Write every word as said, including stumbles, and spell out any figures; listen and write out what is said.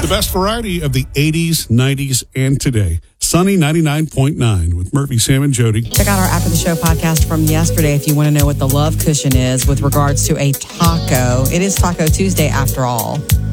The best variety of the eighties, nineties, and today. Sunny ninety-nine point nine with Murphy, Sam, and Jody. Check out our After the Show podcast from yesterday if you want to know what the love cushion is with regards to a taco. It is Taco Tuesday after all.